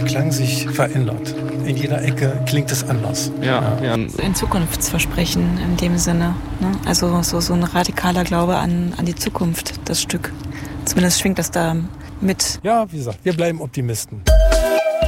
Klang sich verändert. In jeder Ecke klingt es anders. Ja. Ein Zukunftsversprechen in dem Sinne. Ne? Also so ein radikaler Glaube an die Zukunft, das Stück. Zumindest schwingt das da mit. Ja, wie gesagt, wir bleiben Optimisten.